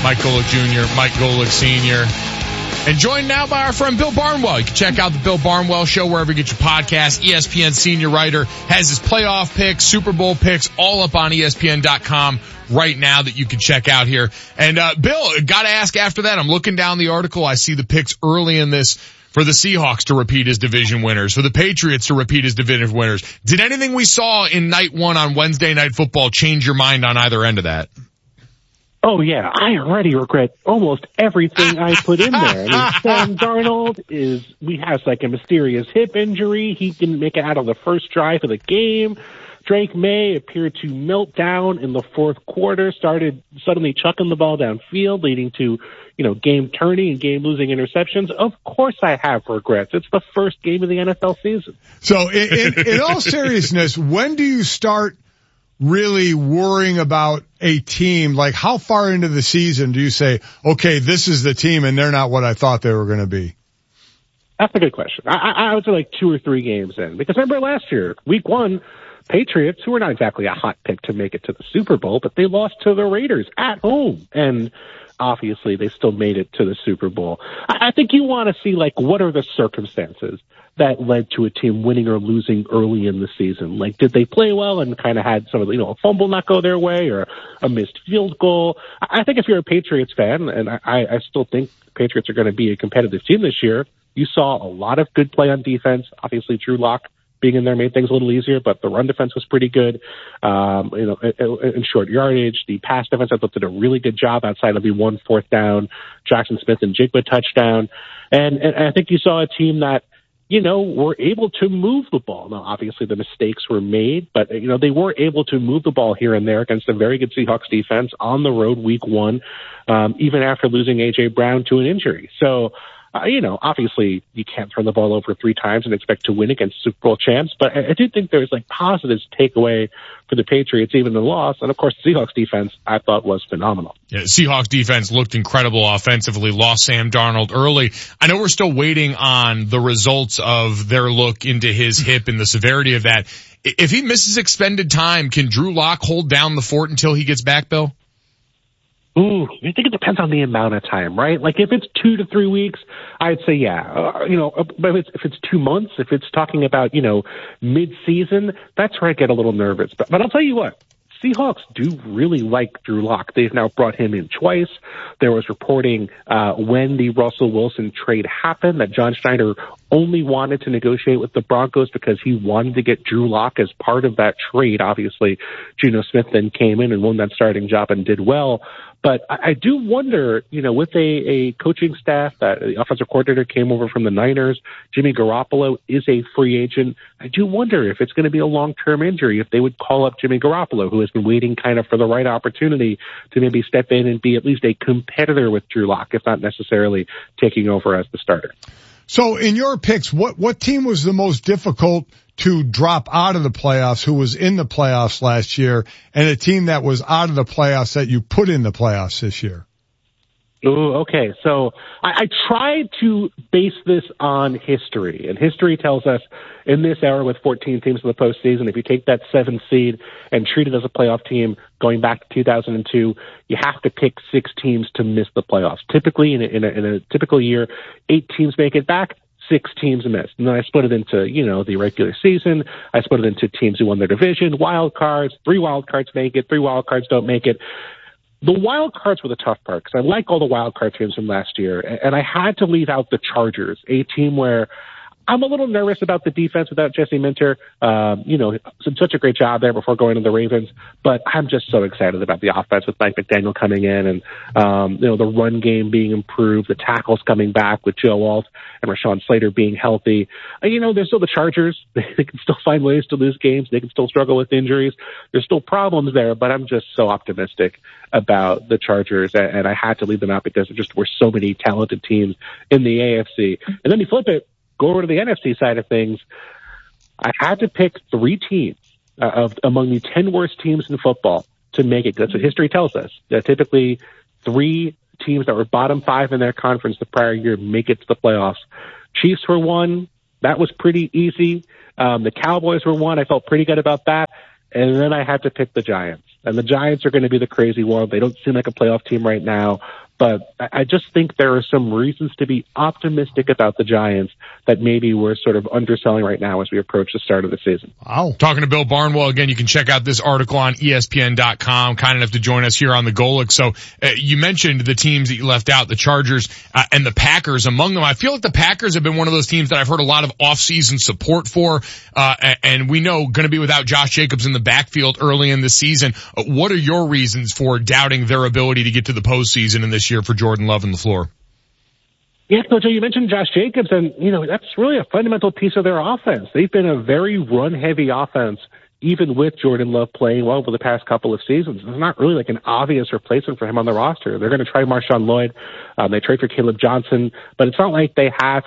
Mike Golick Jr., Mike Golick Sr., and joined now by our friend Bill Barnwell. You can check out the Bill Barnwell Show wherever you get your podcast. ESPN senior writer has his playoff picks, Super Bowl picks, all up on ESPN.com right now that you can check out here. And Bill, gotta ask after that, I'm looking down the article, I see the picks early in this for the Seahawks to repeat as division winners, for the Patriots to repeat as division winners. Did anything we saw in night one on Wednesday Night Football change your mind on either end of that? Oh, yeah. I already regret almost everything I put in there. I mean, Sam Darnold has like a mysterious hip injury. He didn't make it out of the first drive of the game. Drake May appeared to melt down in the fourth quarter, started suddenly chucking the ball downfield, leading to, game turning and game losing interceptions. Of course I have regrets. It's the first game of the NFL season. So in all seriousness, when do you start really worrying about a team? Like, how far into the season do you say, okay, this is the team and they're not what I thought they were going to be? That's a good question. I would say like 2 or 3 games in, because remember last year, week 1, Patriots, who were not exactly a hot pick to make it to the Super Bowl, but they lost to the Raiders at home. And obviously they still made it to the Super Bowl. I think you want to see, like, what are the circumstances that led to a team winning or losing early in the season? Like, did they play well and kind of had some of the, a fumble not go their way or a missed field goal? I think if you're a Patriots fan, and I still think the Patriots are going to be a competitive team this year, you saw a lot of good play on defense. Obviously, Drew Lock being in there made things a little easier, but the run defense was pretty good. In short yardage, the pass defense, I thought, did a really good job outside of the 1 4th down, Jackson Smith and Jigba touchdown. And I think you saw a team that, were able to move the ball. Now, obviously the mistakes were made, but, they were able to move the ball here and there against a very good Seahawks defense on the road week 1, even after losing A.J. Brown to an injury. So, obviously you can't turn the ball over 3 times and expect to win against Super Bowl champs, but I do think there's like positives to take away for the Patriots, even the loss. And of course, the Seahawks defense, I thought, was phenomenal. Yeah, Seahawks defense looked incredible offensively, lost Sam Darnold early. I know we're still waiting on the results of their look into his hip and the severity of that. If he misses extended time, can Drew Lock hold down the fort until he gets back, Bill? Ooh, I think it depends on the amount of time, right? Like if it's 2 to 3 weeks, I'd say yeah. But if it's 2 months, if it's talking about, mid-season, that's where I get a little nervous. But I'll tell you what, Seahawks do really like Drew Lock. They've now brought him in twice. There was reporting when the Russell Wilson trade happened that John Schneider only wanted to negotiate with the Broncos because he wanted to get Drew Lock as part of that trade. Obviously, Geno Smith then came in and won that starting job and did well. But I do wonder, with a coaching staff that the offensive coordinator came over from the Niners, Jimmy Garoppolo is a free agent. I do wonder if it's going to be a long-term injury, if they would call up Jimmy Garoppolo, who has been waiting kind of for the right opportunity to maybe step in and be at least a competitor with Drew Lock, if not necessarily taking over as the starter. So in your picks, what team was the most difficult to drop out of the playoffs, who was in the playoffs last year, and a team that was out of the playoffs that you put in the playoffs this year? Ooh, okay. So I tried to base this on history, and history tells us in this era with 14 teams in the postseason, if you take that 7th seed and treat it as a playoff team going back to 2002, you have to pick 6 teams to miss the playoffs. Typically, in a typical year, 8 teams make it back, 6 teams missed. And then I split it into, the regular season. I split it into teams who won their division, wild cards, 3 wild cards make it, 3 wild cards don't make it. The wild cards were the tough part because I like all the wild card teams from last year, and I had to leave out the Chargers, a team where I'm a little nervous about the defense without Jesse Minter. Such a great job there before going to the Ravens, but I'm just so excited about the offense with Mike McDaniel coming in and, the run game being improved, the tackles coming back with Joe Alt and Rashawn Slater being healthy. There's still the Chargers. They can still find ways to lose games. They can still struggle with injuries. There's still problems there, but I'm just so optimistic about the Chargers, and I had to leave them out because there just were so many talented teams in the AFC. And then you flip it, go over to the NFC side of things. I had to pick 3 teams among the 10 worst teams in football to make it. That's what history tells us. Typically, 3 teams that were bottom 5 in their conference the prior year make it to the playoffs. Chiefs were 1. That was pretty easy. The Cowboys were 1. I felt pretty good about that. And then I had to pick the Giants. And the Giants are going to be the crazy one. They don't seem like a playoff team right now. But I just think there are some reasons to be optimistic about the Giants that maybe we're sort of underselling right now as we approach the start of the season. Wow. Talking to Bill Barnwell again, you can check out this article on ESPN.com. Kind enough to join us here on the Golic. So you mentioned the teams that you left out, the Chargers and the Packers among them. I feel like the Packers have been one of those teams that I've heard a lot of off-season support for, and we know going to be without Josh Jacobs in the backfield early in the season. What are your reasons for doubting their ability to get to the postseason in this year for Jordan Love on the floor? Yeah, so Joe, you mentioned Josh Jacobs, and, that's really a fundamental piece of their offense. They've been a very run-heavy offense, even with Jordan Love playing well for the past couple of seasons. There's not really like an obvious replacement for him on the roster. They're going to try Marshawn Lloyd. They trade for Caleb Johnson, but it's not like they have,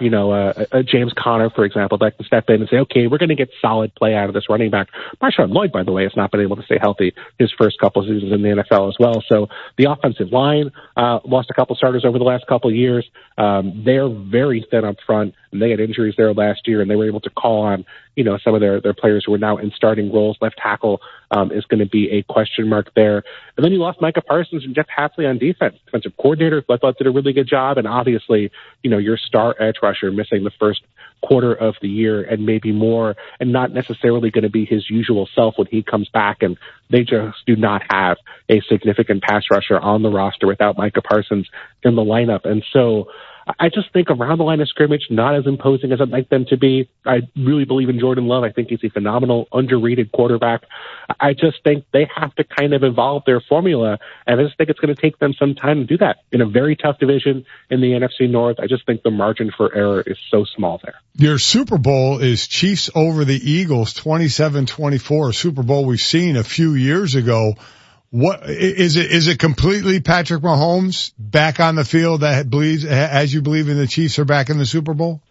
a James Conner, for example, that can step in and say, okay, we're going to get solid play out of this running back. Marshawn Lloyd, by the way, has not been able to stay healthy his first couple of seasons in the NFL as well. So the offensive line lost a couple starters over the last couple of years. They're very thin up front, and they had injuries there last year, and they were able to call on, some of their players who are now in starting roles. Left tackle is going to be a question mark there. And then you lost Micah Parsons and Jeff Hafley on defense. Defensive coordinator, who I thought did a really good job. And obviously, your star edge rusher missing the first quarter of the year and maybe more, and not necessarily going to be his usual self when he comes back. And they just do not have a significant pass rusher on the roster without Micah Parsons in the lineup. And so I just think around the line of scrimmage, not as imposing as I'd like them to be. I really believe in Jordan Love. I think he's a phenomenal, underrated quarterback. I just think they have to kind of evolve their formula, and I just think it's going to take them some time to do that. In a very tough division in the NFC North, I just think the margin for error is so small there. Your Super Bowl is Chiefs over the Eagles, 27-24, a Super Bowl we've seen a few years ago. What is it? Is it completely Patrick Mahomes back on the field that believes, as you believe in the Chiefs are back in the Super Bowl?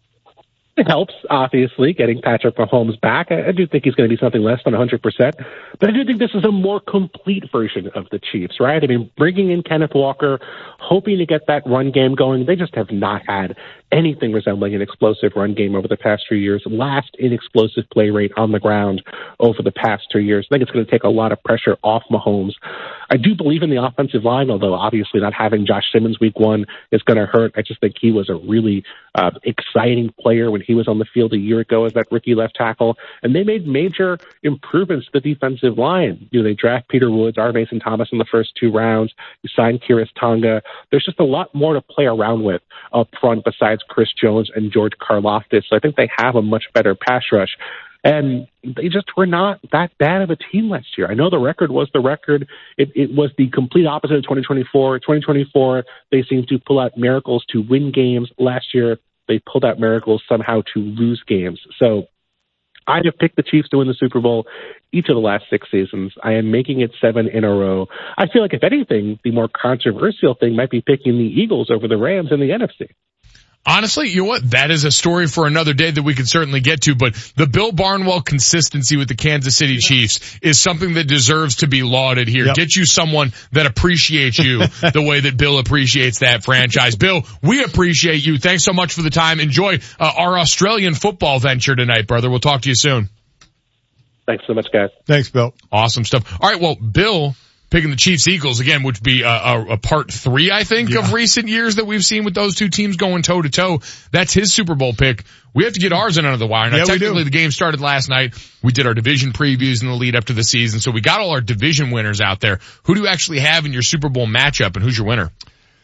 It helps, obviously, getting Patrick Mahomes back. I do think he's going to be something less than 100%, but I do think this is a more complete version of the Chiefs, right? I mean, bringing in Kenneth Walker, hoping to get that run game going. They just have not had anything resembling an explosive run game over the past few years. Last in explosive play rate on the ground over the past 2 years. I think it's going to take a lot of pressure off Mahomes. I do believe in the offensive line, although obviously not having Josh Simmons week one is going to hurt. I just think he was a really exciting player when he was on the field a year ago as that rookie left tackle. And they made major improvements to the defensive line. They draft Peter Woods, R. Mason Thomas in the first 2 rounds. You signed Kiris Tonga. There's just a lot more to play around with up front besides Chris Jones and George Karlaftis. So I think they have a much better pass rush. And they just were not that bad of a team last year. I know the record was the record. It was the complete opposite of 2024. 2024, they seemed to pull out miracles to win games. Last year, they pulled out miracles somehow to lose games. So I have picked the Chiefs to win the Super Bowl each of the last 6 seasons. I am making it 7 in a row. I feel like, if anything, the more controversial thing might be picking the Eagles over the Rams in the NFC. Honestly, you know what? That is a story for another day that we can certainly get to, but the Bill Barnwell consistency with the Kansas City Chiefs is something that deserves to be lauded here. Yep. Get you someone that appreciates you the way that Bill appreciates that franchise. Bill, we appreciate you. Thanks so much for the time. Enjoy our Australian football venture tonight, brother. We'll talk to you soon. Thanks so much, guys. Thanks, Bill. Awesome stuff. All right, well, Bill picking the Chiefs Eagles again, which would be a part 3, I think, of recent years that we've seen with those two teams going toe to toe. That's his Super Bowl pick. We have to get ours in under the wire. Now, technically, the game started last night. We did our division previews in the lead up to the season, so we got all our division winners out there. Who do you actually have in your Super Bowl matchup, and who's your winner?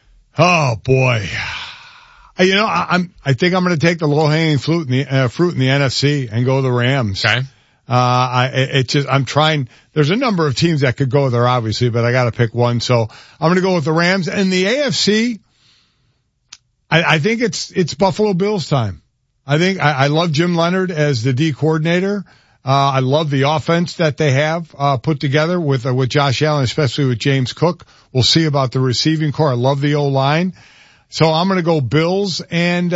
Oh boy. I think I'm going to take the low hanging fruit in the NFC and go the Rams. Okay. I'm trying, there's a number of teams that could go there, obviously, but I got to pick one. So I'm going to go with the Rams. And the AFC, I think it's Buffalo Bills time. I love Jim Leonard as the D coordinator. I love the offense that they have, put together with Josh Allen, especially with James Cook. We'll see about the receiving core. I love the O-line. So I'm going to go Bills and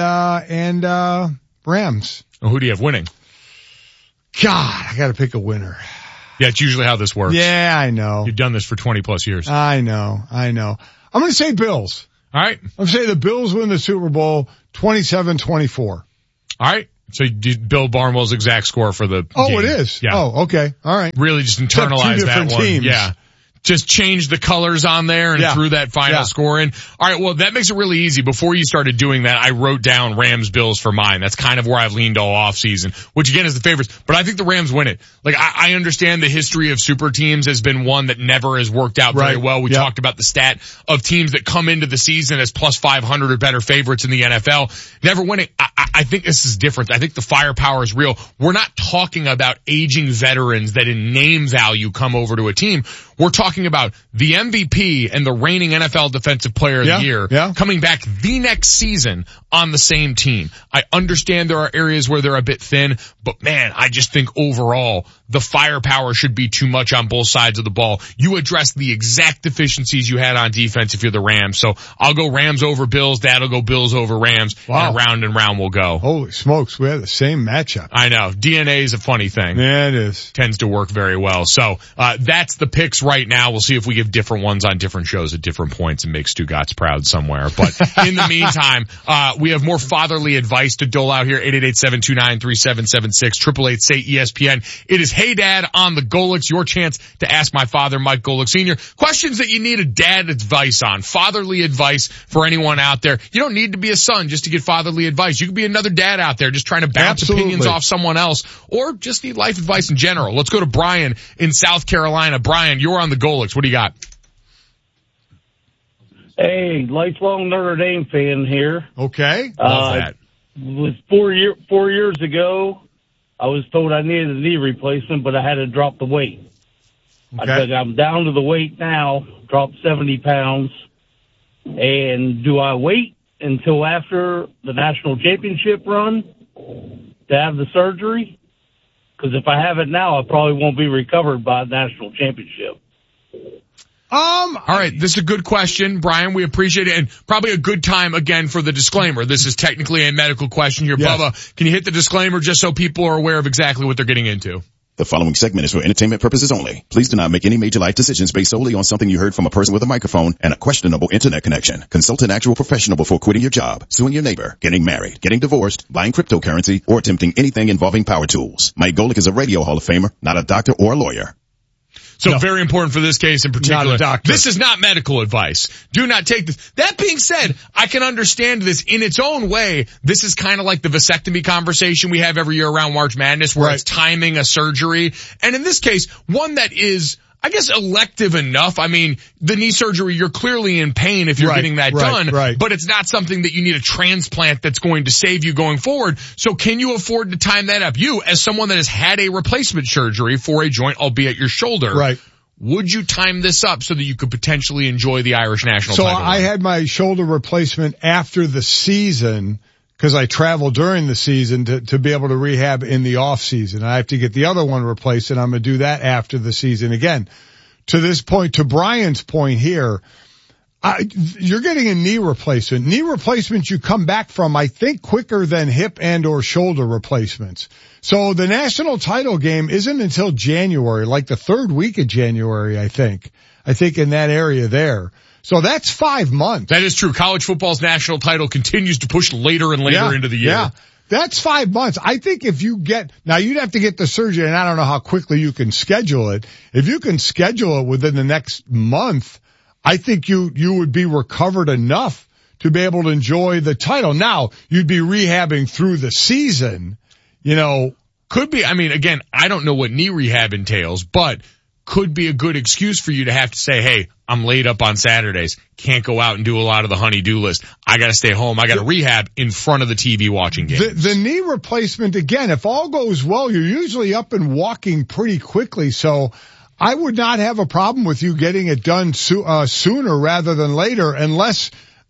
Rams. Well, who do you have winning? God, I got to pick a winner. Yeah, it's usually how this works. Yeah, I know. You've done this for 20 plus years. I know. I'm going to say Bills. All right. I'm going to say the Bills win the Super Bowl 27-24. All right. So Bill Barnwell's exact score for the game. It is? Yeah. Oh, okay. All right. Really just internalize that one. Teams. Yeah. just changed the colors on there and threw that final score in. All right, well, that makes it really easy. Before you started doing that, I wrote down Rams-Bills for mine. That's kind of where I've leaned all offseason, which again is the favorites. But I think the Rams win it. Like, I understand the history of super teams has been one that never has worked out very well. We talked about the stat of teams that come into the season as plus 500 or better favorites in the NFL, never winning. I think this is different. I think the firepower is real. We're not talking about aging veterans that in name value come over to a team. We're talking about the MVP and the reigning NFL Defensive Player of the Year coming back the next season on the same team. I understand there are areas where they're a bit thin, but man, I just think overall the firepower should be too much on both sides of the ball. You addressed the exact deficiencies you had on defense if you're the Rams. So I'll go Rams over Bills. Dad'll go Bills over Rams. And round we'll go. Holy smokes, we have the same matchup. I know. DNA is a funny thing. Yeah, it is. Tends to work very well. So that's the picks right now. We'll see if we give different ones on different shows at different points and make Stugatz proud somewhere. But in the meantime, we have more fatherly advice to dole out here. 888-729-3776, 888-SAY-ESPN. It is Hey Dad on the Golics, your chance to ask my father, Mike Golic Sr., questions that you need a dad advice on. Fatherly advice for anyone out there. You don't need to be a son just to get fatherly advice. You could be another dad out there just trying to bounce opinions off someone else, or just need life advice in general. Let's go to Brian in South Carolina. Brian, you're on the Golics. What do you got? Hey, lifelong Notre Dame fan here. Okay. Love that. It was 4 years ago. I was told I needed a knee replacement, but I had to drop the weight. Okay. I'm down to the weight now, dropped 70 pounds. And do I wait until after the national championship run to have the surgery? Because if I have it now, I probably won't be recovered by the national championship. All right. This is a good question, Brian. We appreciate it. And probably a good time again for the disclaimer. This is technically a medical question here. Yes. Bubba, can you hit the disclaimer just so people are aware of exactly what they're getting into? The following segment is for entertainment purposes only. Please do not make any major life decisions based solely on something you heard from a person with a microphone and a questionable internet connection. Consult an actual professional before quitting your job, suing your neighbor, getting married, getting divorced, buying cryptocurrency, or attempting anything involving power tools. Mike Golic is a radio Hall of Famer, not a doctor or a lawyer. So very important for this case in particular. Not a doctor. This is not medical advice. Do not take this. That being said, I can understand this in its own way. This is kind of like the vasectomy conversation we have every year around March Madness where it's timing a surgery. And in this case, one that is, I guess, elective enough. I mean, the knee surgery, you're clearly in pain if you're getting that done, but it's not something that you need a transplant that's going to save you going forward. So can you afford to time that up? You, as someone that has had a replacement surgery for a joint, albeit your shoulder, would you time this up so that you could potentially enjoy the Irish national title? So I had my shoulder replacement after the season because I traveled during the season to be able to rehab in the off season. I have to get the other one replaced, and I'm going to do that after the season. Again, to this point, to Brian's point here, you're getting a knee replacement. Knee replacements you come back from, I think, quicker than hip and or shoulder replacements. So the national title game isn't until January, like the third week of January, I think in that area there. So that's 5 months. That is true. College football's national title continues to push later and later into the year. Yeah. That's 5 months. I think if you now you'd have to get the surgery, and I don't know how quickly you can schedule it. If you can schedule it within the next month, I think you would be recovered enough to be able to enjoy the title. Now, you'd be rehabbing through the season, Could be. I mean, again, I don't know what knee rehab entails, but could be a good excuse for you to have to say, hey, I'm laid up on Saturdays. Can't go out and do a lot of the honey-do list. I got to stay home. I got to rehab in front of the TV watching games. The knee replacement, again, if all goes well, you're usually up and walking pretty quickly. So I would not have a problem with you getting it done sooner rather than later, unless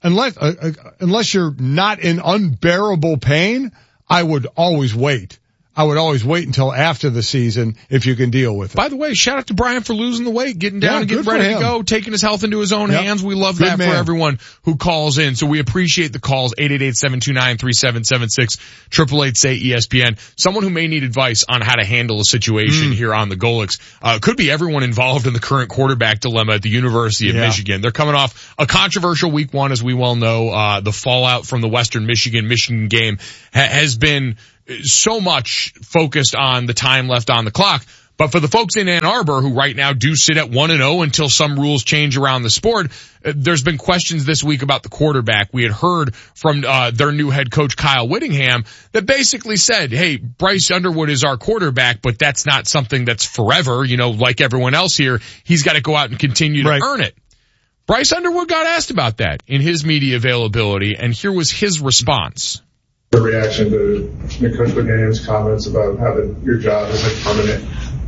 you're not in unbearable pain. I would always wait. I would always wait until after the season if you can deal with it. By the way, shout out to Brian for losing the weight, getting down and getting ready to go, taking his health into his own hands. We love that for everyone who calls in. So we appreciate the calls, 888-729-3776, 888-SAY-ESPN. Someone who may need advice on how to handle a situation here on the Golics. Could be everyone involved in the current quarterback dilemma at the University of Michigan. They're coming off a controversial week one, as we well know. The fallout from the Western Michigan game has been so much focused on the time left on the clock, But for the folks in Ann Arbor who right now do sit at 1-0 until some rules change around the sport, there's been questions this week about the quarterback. We had heard from their new head coach, Kyle Whittingham, that basically said, hey, Bryce Underwood is our quarterback, but that's not something that's forever. You know, like everyone else here, he's got to go out and continue to earn it. Bryce Underwood got asked about that in his media availability, and here was his response. The reaction to Coach Whittingham's comments about how your job is permanent.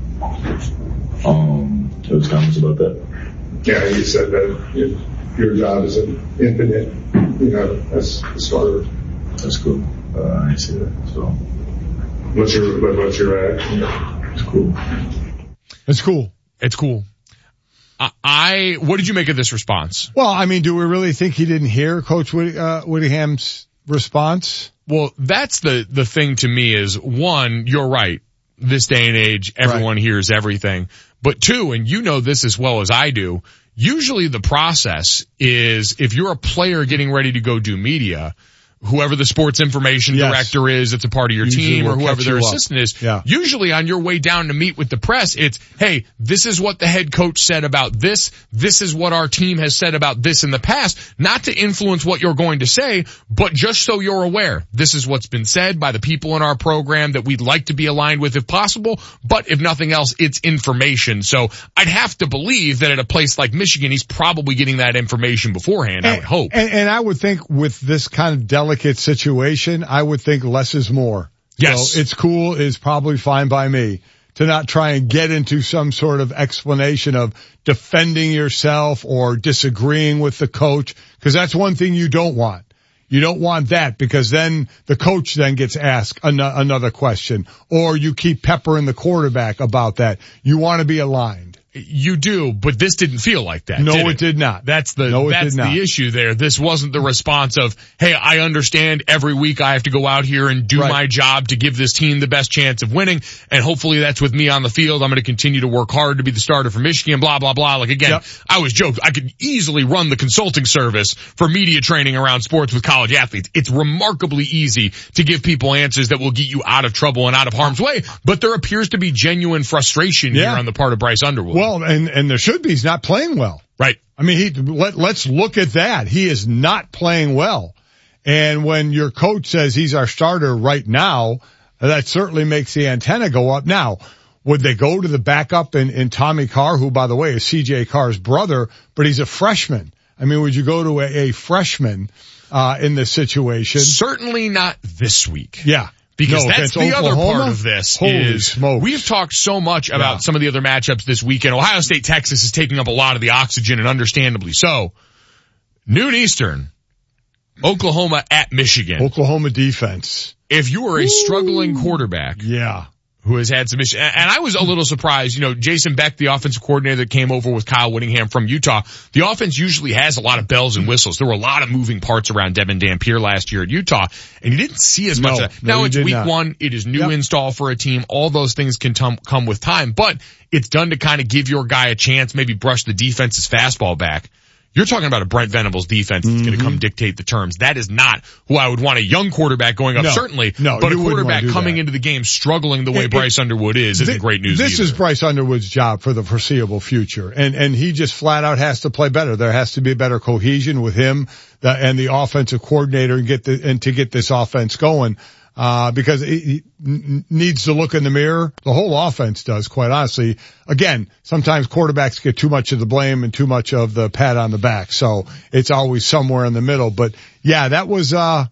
Those comments about that? Yeah, he said that your job is infinite, as a starter. That's cool. I see that. So, what's your reaction? It's cool. It's cool. It's cool. What did you make of this response? Well, I mean, do we really think he didn't hear Coach Whittingham's response? Well, that's the thing to me is, one, you're right. This day and age, everyone hears everything. But two, and you know this as well as I do, usually the process is if you're a player getting ready to go do media, whoever the sports information director is, it's a part of your team, or whoever their assistant is, usually on your way down to meet with the press, it's, hey, this is what the head coach said about this. This is what our team has said about this in the past. Not to influence what you're going to say, but just so you're aware. This is what's been said by the people in our program that we'd like to be aligned with if possible, but if nothing else, it's information. So I'd have to believe that at a place like Michigan, he's probably getting that information beforehand, I would hope. And I would think with this kind of delicate situation, I would think less is more. Yes. So it's cool, is probably fine by me to not try and get into some sort of explanation of defending yourself or disagreeing with the coach, because that's one thing you don't want. You don't want that, because then the coach then gets asked another question, or you keep peppering the quarterback about that. You want to be aligned. You do, but this didn't feel like that. No, it did not. That's the issue there. This wasn't the response of, hey, I understand every week I have to go out here and do my job to give this team the best chance of winning, and hopefully that's with me on the field. I'm going to continue to work hard to be the starter for Michigan, blah, blah, blah. Like, again, I was joking. I could easily run the consulting service for media training around sports with college athletes. It's remarkably easy to give people answers that will get you out of trouble and out of harm's way, but there appears to be genuine frustration here on the part of Bryce Underwood. Well, and there should be. He's not playing well. Right. I mean, let's look at that. He is not playing well. And when your coach says he's our starter right now, that certainly makes the antenna go up. Now, would they go to the backup in Tommy Carr, who, by the way, is CJ Carr's brother, but he's a freshman? I mean, would you go to a freshman in this situation? Certainly not this week. Yeah. Because that's the Oklahoma? other part of this. Holy smokes. We've talked so much about some of the other matchups this weekend. Ohio State, Texas is taking up a lot of the oxygen, and understandably so. Noon Eastern, Oklahoma at Michigan. Oklahoma defense. If you are a struggling quarterback. Who has had some issues. And I was a little surprised, Jason Beck, the offensive coordinator that came over with Kyle Whittingham from Utah, the offense usually has a lot of bells and whistles. There were a lot of moving parts around Devin Dampier last year at Utah, and you didn't see as much of that. Now it's week one. It is new install for a team. All those things can come with time, but it's done to kind of give your guy a chance, maybe brush the defense's fastball back. You're talking about a Brent Venables defense that's going to come dictate the terms. That is not who I would want a young quarterback going up, certainly. No, but a quarterback coming into the game struggling the way Bryce Underwood isn't great news This either. is Bryce Underwood's job for the foreseeable future. And he just flat out has to play better. There has to be better cohesion with him and the offensive coordinator and to get this offense going. Because he needs to look in the mirror. The whole offense does, quite honestly. Again, sometimes quarterbacks get too much of the blame and too much of the pat on the back. So it's always somewhere in the middle. But yeah, that was,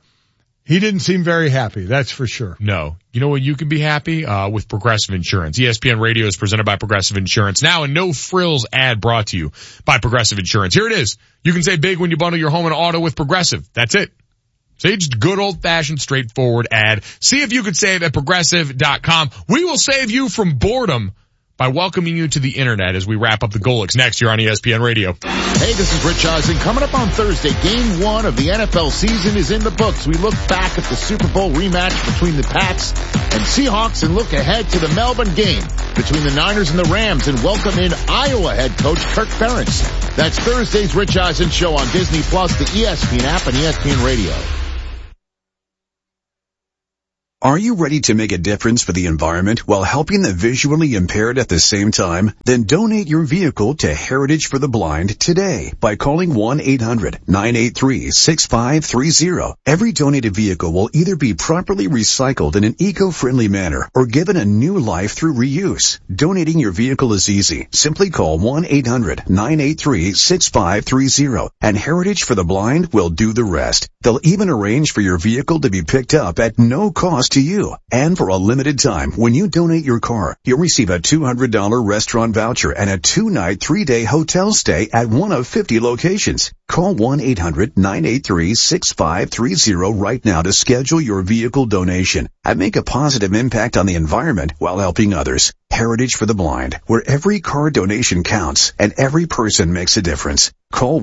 he didn't seem very happy. That's for sure. No. You know what? You can be happy, with Progressive Insurance. ESPN Radio is presented by Progressive Insurance. Now a no frills ad brought to you by Progressive Insurance. Here it is. You can save big when you bundle your home and auto with Progressive. That's it. See, just good old-fashioned, straightforward ad. See if you could save at Progressive.com. We will save you from boredom by welcoming you to the Internet as we wrap up the Golics next year on ESPN Radio. Hey, this is Rich Eisen. Coming up on Thursday, Game 1 of the NFL season is in the books. We look back at the Super Bowl rematch between the Pats and Seahawks and look ahead to the Melbourne game between the Niners and the Rams and welcome in Iowa head coach Kirk Ferentz. That's Thursday's Rich Eisen Show on Disney+, the ESPN app, and ESPN Radio. Are you ready to make a difference for the environment while helping the visually impaired at the same time? Then donate your vehicle to Heritage for the Blind today by calling 1-800-983-6530. Every donated vehicle will either be properly recycled in an eco-friendly manner or given a new life through reuse. Donating your vehicle is easy. Simply call 1-800-983-6530 and Heritage for the Blind will do the rest. They'll even arrange for your vehicle to be picked up at no cost to you. And for a limited time, when you donate your car, you'll receive a $200 restaurant voucher and a 2-night, 3-day hotel stay at one of 50 locations. Call 1-800-983-6530 right now to schedule your vehicle donation and make a positive impact on the environment while helping others. Heritage for the Blind, where every car donation counts and every person makes a difference. Call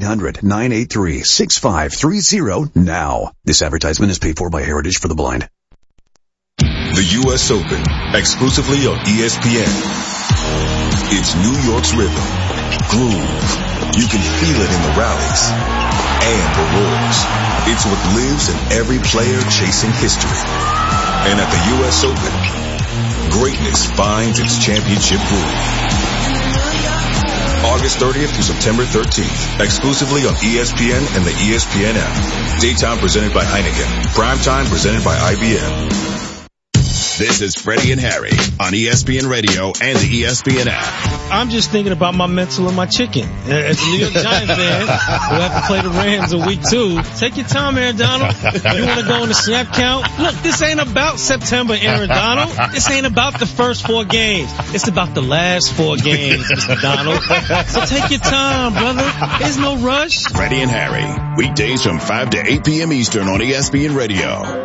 1-800-983-6530 now. This advertisement is paid for by Heritage for the Blind. The U.S. Open, exclusively on ESPN. It's New York's rhythm, groove. You can feel it in the rallies and the roars. It's what lives in every player chasing history. And at the U.S. Open, greatness finds its championship groove. August 30th through September 13th, exclusively on ESPN and the ESPN app. Daytime presented by Heineken. Primetime presented by IBM. This is Freddie and Harry on ESPN Radio and the ESPN app. I'm just thinking about my mental and my chicken. As a New York Giants fan, we'll have to play the Rams in week 2. Take your time, Aaron Donald. You want to go in the snap count? Look, this ain't about September, Aaron Donald. This ain't about the first 4 games. It's about the last 4 games, Mr. Donald. So take your time, brother. There's no rush. Freddie and Harry, weekdays from 5 to 8 p.m. Eastern on ESPN Radio.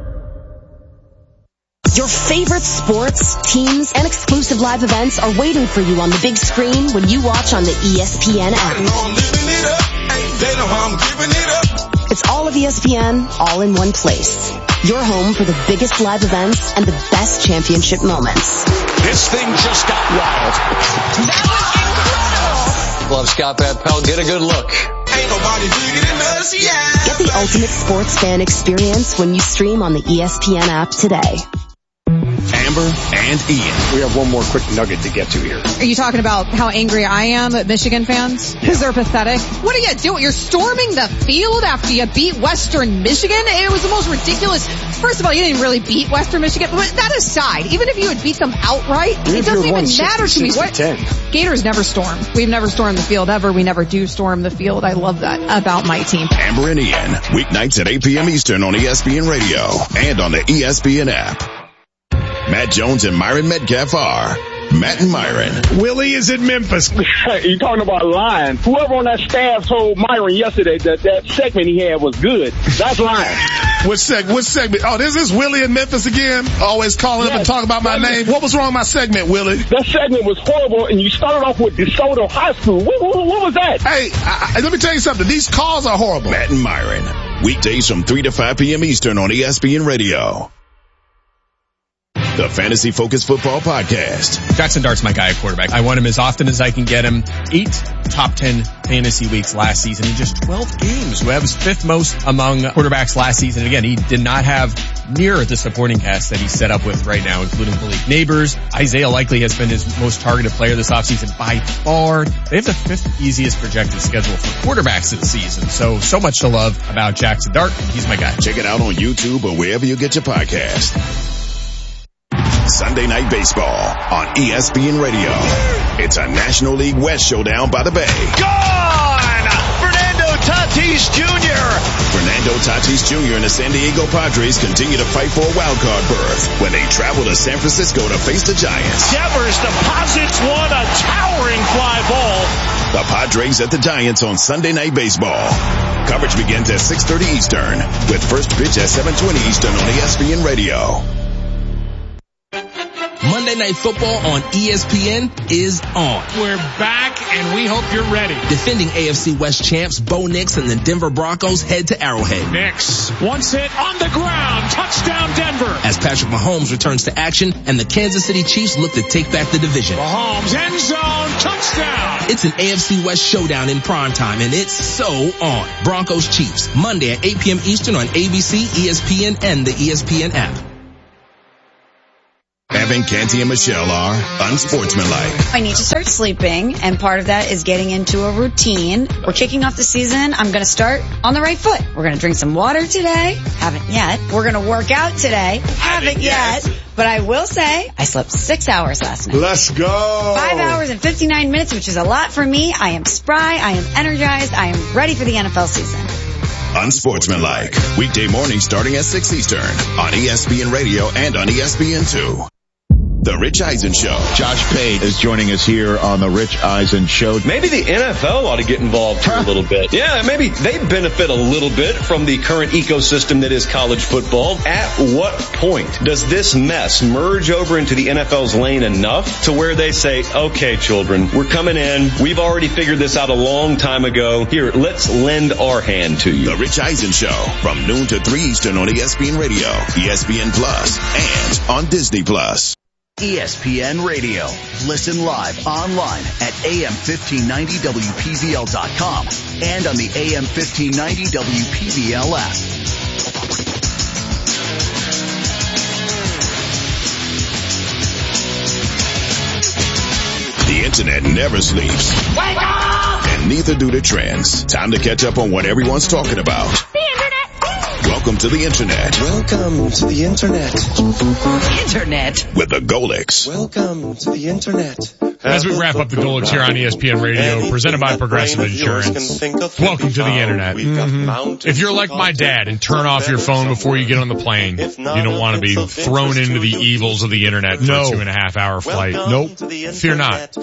Your favorite sports, teams, and exclusive live events are waiting for you on the big screen when you watch on the ESPN app. It's all of ESPN, all in one place. Your home for the biggest live events and the best championship moments. This thing just got wild. That was incredible! Love Scott Van Pelt. Get a good look. Ain't nobody bigger than us, yeah. Get the ultimate sports fan experience when you stream on the ESPN app today. Amber and Ian. We have one more quick nugget to get to here. Are you talking about how angry I am at Michigan fans? Because they're pathetic. What are you doing? You're storming the field after you beat Western Michigan? It was the most ridiculous. First of all, you didn't really beat Western Michigan. But that aside, even if you had beat them outright, it doesn't even matter to me. What? Gators never storm. We've never stormed the field ever. We never do storm the field. I love that about my team. Amber and Ian, weeknights at 8 p.m. Eastern on ESPN Radio and on the ESPN app. Matt Jones and Myron Metcalf are Matt and Myron. Willie is in Memphis. You're talking about lying. Whoever on that staff told Myron yesterday that segment he had was good. That's lying. Which segment? Oh, this is Willie in Memphis again? Always calling up and talking about my name. What was wrong with my segment, Willie? That segment was horrible, and you started off with DeSoto High School. What was that? Hey, let me tell you something. These calls are horrible. Matt and Myron, weekdays from 3 to 5 p.m. Eastern on ESPN Radio. The Fantasy Focused Football Podcast. Jackson Dart's my guy at quarterback. I want him as often as I can get him. 8 top 10 fantasy weeks last season in just 12 games. That was 5th most among quarterbacks last season. And again, he did not have near the supporting cast that he's set up with right now, including Malik Neighbors. Isaiah Likely has been his most targeted player this offseason by far. They have the 5th easiest projected schedule for quarterbacks this season. So much to love about Jackson Dart. He's my guy. Check it out on YouTube or wherever you get your podcast. Sunday Night Baseball on ESPN Radio. It's a National League West showdown by the Bay. Gone! Fernando Tatis Jr. Fernando Tatis Jr. and the San Diego Padres continue to fight for a wildcard berth when they travel to San Francisco to face the Giants. Devers deposits one, a towering fly ball. The Padres at the Giants on Sunday Night Baseball. Coverage begins at 6:30 Eastern with first pitch at 7:20 Eastern on ESPN Radio. Monday Night Football on ESPN is on. We're back, and we hope you're ready. Defending AFC West champs Bo Nix and the Denver Broncos head to Arrowhead. Nix, once hit on the ground, touchdown Denver. As Patrick Mahomes returns to action and the Kansas City Chiefs look to take back the division. Mahomes, end zone, touchdown. It's an AFC West showdown in primetime, and it's so on. Broncos Chiefs, Monday at 8 p.m. Eastern on ABC, ESPN, and the ESPN app. Devin, Canty, and Michelle are unsportsmanlike. I need to start sleeping, and part of that is getting into a routine. We're kicking off the season. I'm going to start on the right foot. We're going to drink some water today. Haven't yet. We're going to work out today. Haven't yet. But I will say, I slept 6 hours last night. Let's go. 5 hours and 59 minutes, which is a lot for me. I am spry. I am energized. I am ready for the NFL season. Unsportsmanlike. Weekday morning starting at 6 Eastern on ESPN Radio and on ESPN2. The Rich Eisen Show. Josh Pate is joining us here on the Rich Eisen Show. Maybe the NFL ought to get involved here a little bit. Yeah, maybe they benefit a little bit from the current ecosystem that is college football. At what point does this mess merge over into the NFL's lane enough to where they say, okay, children, we're coming in. We've already figured this out a long time ago. Here, let's lend our hand to you. The Rich Eisen Show from noon to 3 Eastern on ESPN Radio, ESPN Plus, and on Disney Plus. ESPN Radio. Listen live online at AM1590WPVL.com and on the AM1590 WPVL app. The internet never sleeps. Wake up! And neither do the trends. Time to catch up on what everyone's talking about. The internet! Welcome to the internet. Welcome to the internet. Internet. With the Golix. Welcome to the internet. As we wrap up the Golix here on ESPN Radio, presented by Progressive Insurance. Welcome to the internet. Mm-hmm. If you're like my dad and turn off your phone before you get on the plane, you don't want to be thrown into the evils of the internet for a 2.5 hour flight. Nope. Fear not.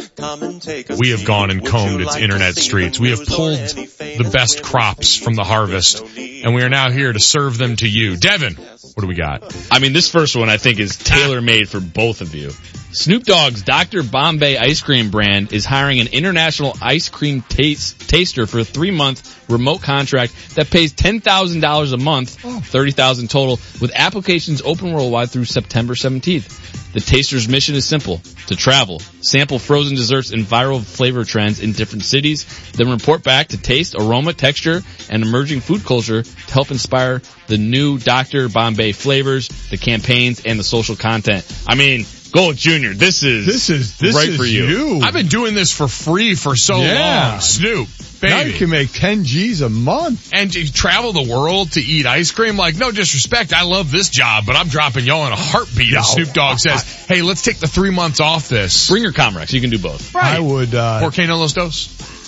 We have gone and combed its internet streets. We have pulled the best crops from the harvest, and we are now here to serve them to you. Devin, what do we got? I mean, this first one I think is tailor-made for both of you. Snoop Dogg's Dr. Bombay ice cream brand is hiring an international ice cream taster for a 3-month remote contract that pays $10,000 a month, $30,000 total, with applications open worldwide through September 17th. The taster's mission is simple: to travel, sample frozen desserts and viral flavor trends in different cities, then report back to taste, aroma, texture, and emerging food culture to help inspire the new Dr. Bombay flavors, the campaigns, and the social content. I mean, Gold Jr., this is right for you. I've been doing this for free for so long. Snoop, baby. Now you can make 10 G's a month. And you travel the world to eat ice cream. Like, no disrespect, I love this job, but I'm dropping y'all in a heartbeat if Snoop Dogg says, hey, let's take the 3 months off this. Bring your Comrex. You can do both. Right. I would, ¿Por qué no los dos?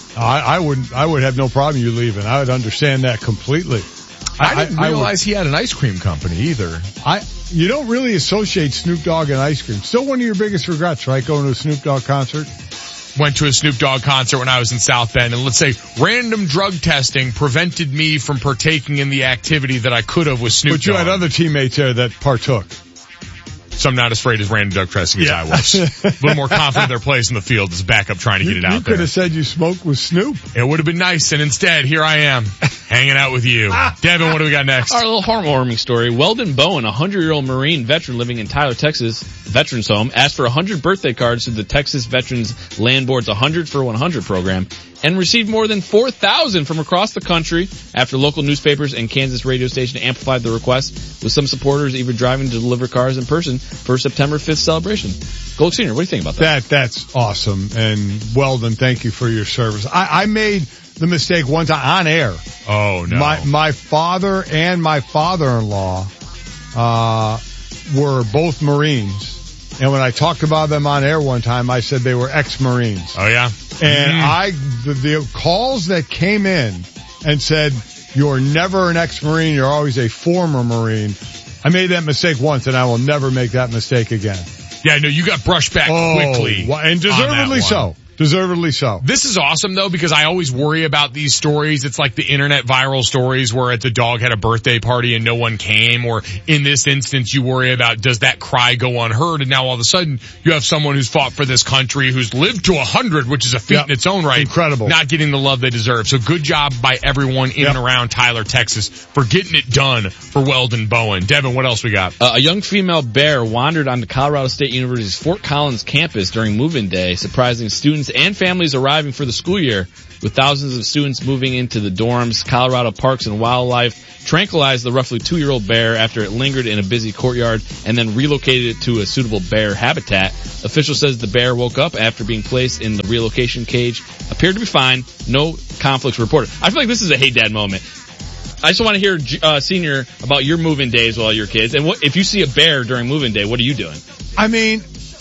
I would have no problem you leaving. I would understand that completely. I didn't realize he had an ice cream company either. You don't really associate Snoop Dogg and ice cream. Still one of your biggest regrets, right? Going to a Snoop Dogg concert? Went to a Snoop Dogg concert when I was in South Bend, and let's say random drug testing prevented me from partaking in the activity that I could have with Snoop Dogg. But you had other teammates there that partook. So I'm not as afraid of random drug testing as I was. A little more confident in their place in the field as backup trying to get it out there. You could have said you smoked with Snoop. It would have been nice, and instead, here I am, hanging out with you. Devin, what do we got next? Our little heartwarming story. Weldon Bowen, a 100-year-old Marine veteran living in Tyler, Texas, Veterans Home, asked for 100 birthday cards to the Texas Veterans Land Board's 100 for 100 program and received more than 4,000 from across the country after local newspapers and Kansas radio station amplified the request, with some supporters even driving to deliver cars in person for September 5th celebration. Gold Senior, what do you think about that? That's awesome. And Weldon, thank you for your service. I made the mistake one time on air. Oh, no. My father and my father-in-law were both Marines. And when I talked about them on air one time, I said they were ex-Marines. Oh, yeah? And the calls that came in and said, you're never an ex-Marine, you're always a former Marine. I made that mistake once, and I will never make that mistake again. Yeah, no, you got brushed back quickly. And deservedly so. Deservedly so. This is awesome, though, because I always worry about these stories. It's like the internet viral stories where the dog had a birthday party and no one came, or in this instance, you worry about, does that cry go unheard? And now all of a sudden, you have someone who's fought for this country, who's lived to 100, which is a feat in its own right. Incredible. Not getting the love they deserve. So good job by everyone in and around Tyler, Texas, for getting it done for Weldon Bowen. Devin, what else we got? A young female bear wandered onto Colorado State University's Fort Collins campus during move-in day, surprising students students and families arriving for the school year. With thousands of students moving into the dorms, Colorado Parks and Wildlife tranquilized the roughly 2-year-old bear after it lingered in a busy courtyard and then relocated it to a suitable bear habitat. Official says the bear woke up after being placed in the relocation cage, appeared to be fine, no conflicts reported. I feel like this is a Hey Dad moment. I just want to hear, Senior, about your move-in days while you're kids. And if you see a bear during move-in day, what are you doing? I mean,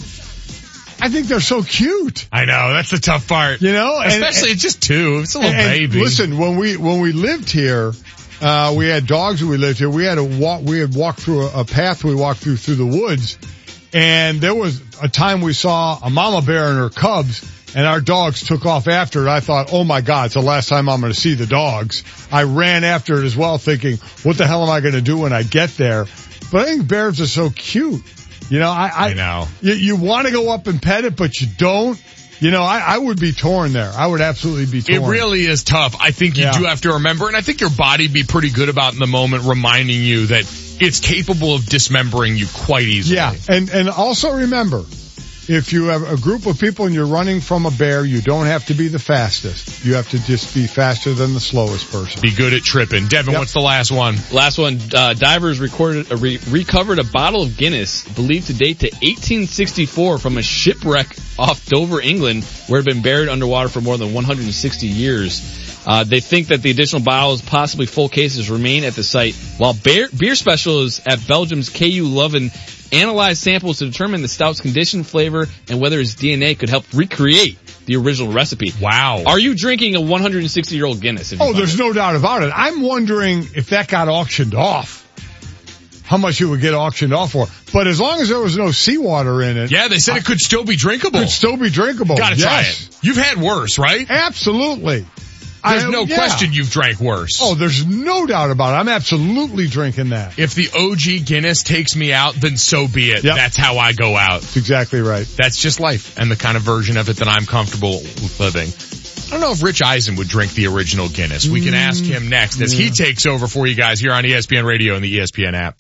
I think they're so cute. I know, that's the tough part. You know? Especially it's just 2. It's a little baby. Listen, when we lived here, we had dogs when we lived here. We had walked through a path we walked through the woods. And there was a time we saw a mama bear and her cubs, and our dogs took off after it. I thought, oh my God, it's the last time I'm going to see the dogs. I ran after it as well, thinking, what the hell am I going to do when I get there? But I think bears are so cute. You know, I know. You want to go up and pet it, but you don't. You know, I would be torn there. I would absolutely be torn. It really is tough. I think you do have to remember, and I think your body be pretty good about in the moment reminding you that it's capable of dismembering you quite easily. Yeah, and also remember, if you have a group of people and you're running from a bear, you don't have to be the fastest. You have to just be faster than the slowest person. Be good at tripping. Devin, what's the last one? Last one, divers recovered a bottle of Guinness believed to date to 1864 from a shipwreck off Dover, England, where it had been buried underwater for more than 160 years. They think that the additional bottles, possibly full cases, remain at the site, while beer specialists at Belgium's KU Leuven analyzed samples to determine the stout's condition, flavor, and whether its DNA could help recreate the original recipe. Wow. Are you drinking a 160-year-old Guinness? Oh, there's no doubt about it. I'm wondering if that got auctioned off. How much it would get auctioned off for. But as long as there was no seawater in it. Yeah, they said it could still be drinkable. Could still be drinkable. Gotta try it. You've had worse, right? Absolutely. There's no question you've drank worse. Oh, there's no doubt about it. I'm absolutely drinking that. If the OG Guinness takes me out, then so be it. Yep. That's how I go out. That's exactly right. That's just life and the kind of version of it that I'm comfortable with living. I don't know if Rich Eisen would drink the original Guinness. We can ask him next as he takes over for you guys here on ESPN Radio and the ESPN app.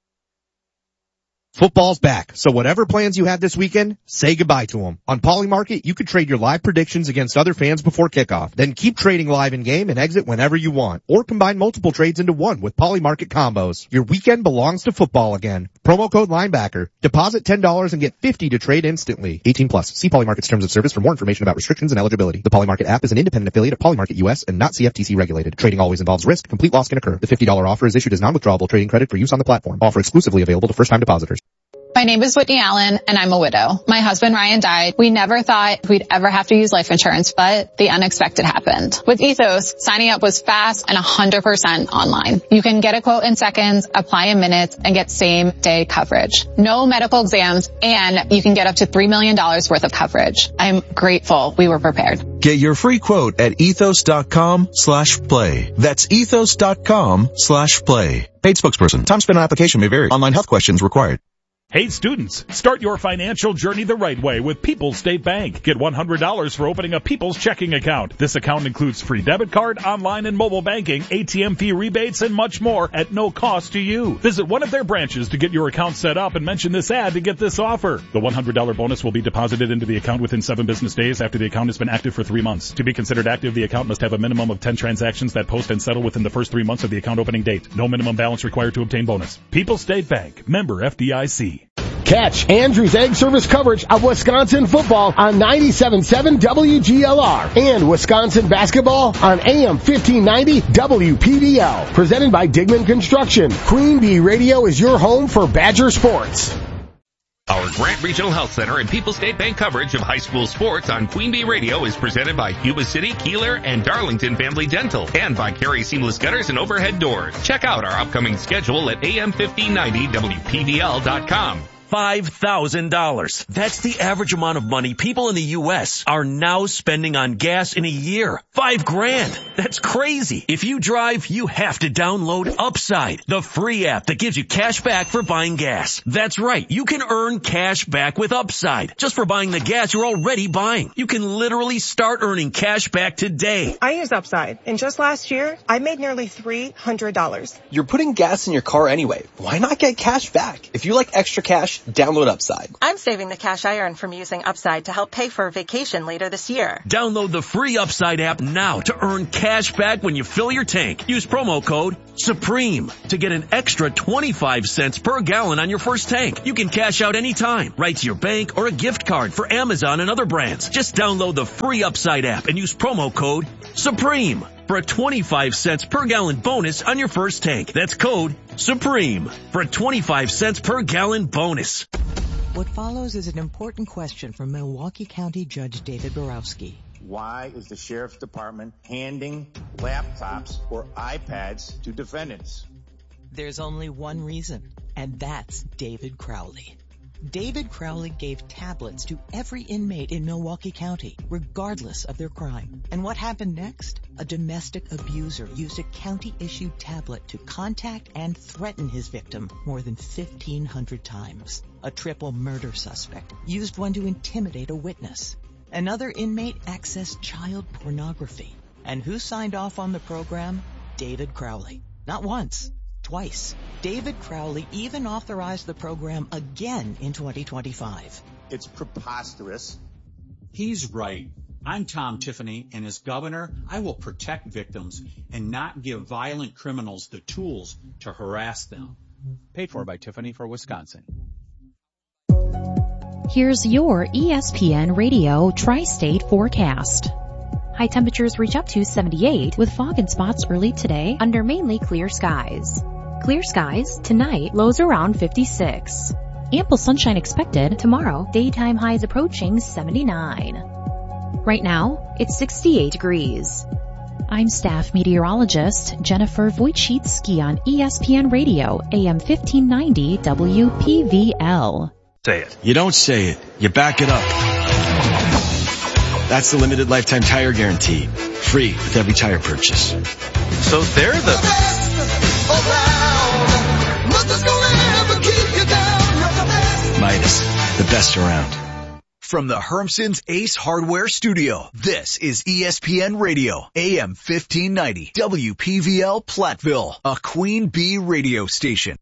Football's back, so whatever plans you had this weekend, say goodbye to them. On Polymarket, you could trade your live predictions against other fans before kickoff. Then keep trading live in-game and exit whenever you want. Or combine multiple trades into one with Polymarket combos. Your weekend belongs to football again. Promo code linebacker. Deposit $10 and get $50 to trade instantly. 18 plus. See Polymarket's terms of service for more information about restrictions and eligibility. The Polymarket app is an independent affiliate of Polymarket US and not CFTC regulated. Trading always involves risk. Complete loss can occur. The $50 offer is issued as non-withdrawable trading credit for use on the platform. Offer exclusively available to first-time depositors. My name is Whitney Allen, and I'm a widow. My husband, Ryan, died. We never thought we'd ever have to use life insurance, but the unexpected happened. With Ethos, signing up was fast and 100% online. You can get a quote in seconds, apply in minutes, and get same-day coverage. No medical exams, and you can get up to $3 million worth of coverage. I'm grateful we were prepared. Get your free quote at ethos.com/play. That's ethos.com/play. Paid spokesperson. Time spent on application may vary. Online health questions required. Hey students, start your financial journey the right way with People's State Bank. Get $100 for opening a People's checking account. This account includes free debit card, online and mobile banking, ATM fee rebates, and much more at no cost to you. Visit one of their branches to get your account set up and mention this ad to get this offer. The $100 bonus will be deposited into the account within 7 business days after the account has been active for 3 months. To be considered active, the account must have a minimum of 10 transactions that post and settle within the first 3 months of the account opening date. No minimum balance required to obtain bonus. People's State Bank. Member FDIC. Catch Andrews Egg Service coverage of Wisconsin football on 97.7 WGLR and Wisconsin basketball on AM 1590 WPDL. Presented by Digman Construction. Queen Bee Radio is your home for Badger sports. Our Grant Regional Health Center and People's State Bank coverage of high school sports on Queen Bee Radio is presented by Yuba City, Keeler, and Darlington Family Dental, and by Carey Seamless Gutters and Overhead Doors. Check out our upcoming schedule at am1590wpdl.com. $5,000. That's the average amount of money people in the U.S. are now spending on gas in a year. $5,000. That's crazy. If you drive, you have to download Upside, the free app that gives you cash back for buying gas. That's right. You can earn cash back with Upside just for buying the gas you're already buying. You can literally start earning cash back today. I use Upside, and just last year, I made nearly $300. You're putting gas in your car anyway. Why not get cash back? If you like extra cash, Download Upside. I'm saving the cash I earn from using Upside to help pay for a vacation later this year. Download the free Upside app now to earn cash back when you fill your tank. Use promo code SUPREME to get an extra 25 cents per gallon on your first tank. You can cash out anytime, right to your bank or a gift card for Amazon and other brands. Just download the free Upside app and use promo code SUPREME for a 25 cents per gallon bonus on your first tank. That's code SUPREME for a 25 cents per gallon bonus. What follows is an important question from Milwaukee County Judge David Borowski. Why is the Sheriff's Department handing laptops or iPads to defendants? There's only one reason, and that's David Crowley. David Crowley gave tablets to every inmate in Milwaukee County, regardless of their crime. And what happened next? A domestic abuser used a county-issued tablet to contact and threaten his victim more than 1,500 times. A triple murder suspect used one to intimidate a witness. Another inmate accessed child pornography. And who signed off on the program? David Crowley. Not once, twice. David Crowley even authorized the program again in 2025. It's preposterous. He's right. I'm Tom Tiffany, and as governor, I will protect victims and not give violent criminals the tools to harass them. Paid for by Tiffany for Wisconsin. Here's your ESPN Radio Tri-State forecast. High temperatures reach up to 78 with fog and spots early today under mainly clear skies. Clear skies tonight, lows around 56. Ample sunshine expected tomorrow, daytime highs approaching 79. Right now, it's 68 degrees. I'm staff meteorologist Jennifer Wojcicki on ESPN Radio, AM 1590 WPVL. Say it. You don't say it. You back it up. That's the limited lifetime tire guarantee. Free with every tire purchase. So they're the best around. Nothing's gonna ever keep you down. You're the best. Midas, the best around. From the Hermson's Ace Hardware Studio, this is ESPN Radio, AM 1590, WPVL Platteville, a Queen Bee radio station.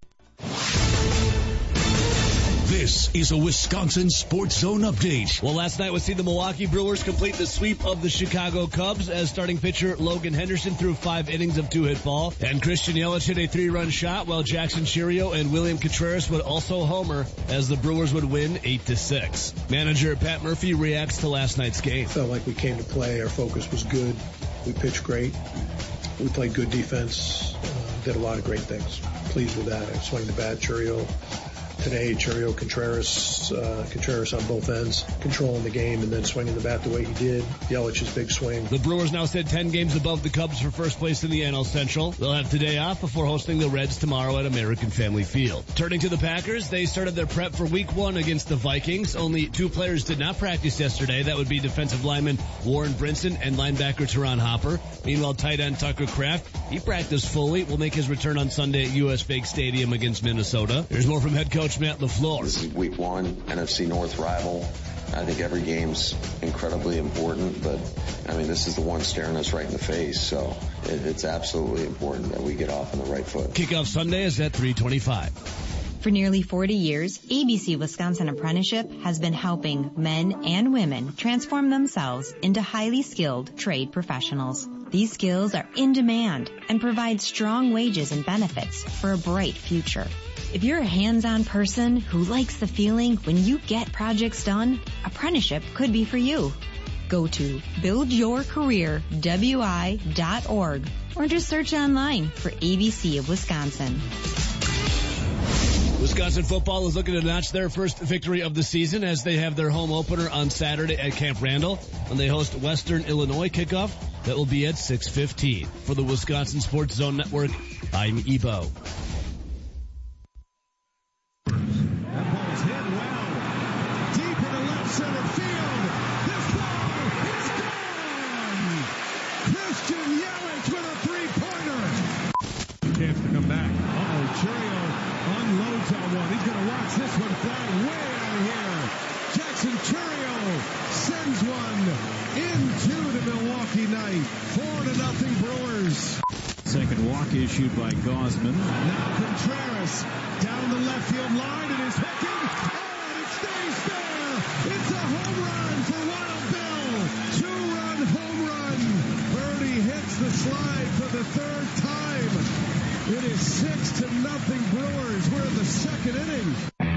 This is a Wisconsin Sports Zone update. Well, last night we see the Milwaukee Brewers complete the sweep of the Chicago Cubs as starting pitcher Logan Henderson threw 5 innings of 2-hit ball, and Christian Yelich hit a 3-run shot while Jackson Chourio and William Contreras would also homer as the Brewers would win 8-6. Manager Pat Murphy reacts to last night's game. Felt like we came to play. Our focus was good. We pitched great. We played good defense. Did a lot of great things. Pleased with that. I swung the bat, Chourio. Today, Chourio, Contreras on both ends, controlling the game and then swinging the bat the way he did. Yelich's big swing. The Brewers now sit 10 games above the Cubs for first place in the NL Central. They'll have today off before hosting the Reds tomorrow at American Family Field. Turning to the Packers, they started their prep for Week 1 against the Vikings. Only 2 players did not practice yesterday. That would be defensive lineman Warren Brinson and linebacker Teron Hopper. Meanwhile, tight end Tucker Kraft, he practiced fully, will make his return on Sunday at US Bank Stadium against Minnesota. There's more from head coach Matt LaFleur. This is Week 1, NFC North rival. I think every game's incredibly important, but I mean, this is the one staring us right in the face, so it's absolutely important that we get off on the right foot. Kickoff Sunday is at 3:25. For nearly 40 years, ABC Wisconsin Apprenticeship has been helping men and women transform themselves into highly skilled trade professionals. These skills are in demand and provide strong wages and benefits for a bright future. If you're a hands-on person who likes the feeling when you get projects done, apprenticeship could be for you. Go to buildyourcareerwi.org or just search online for ABC of Wisconsin. Wisconsin football is looking to notch their first victory of the season as they have their home opener on Saturday at Camp Randall when they host Western Illinois. Kickoff that will be at 6:15. For the Wisconsin Sports Zone Network, I'm Ebo. Second walk walk issued by Gausman. Now Contreras down the left field line and is hooking. Oh, and it stays there. It's a home run for Wild Bill. 2-run home run. Birdie hits the slide for the third time. It is 6-0 Brewers. We're in the second inning.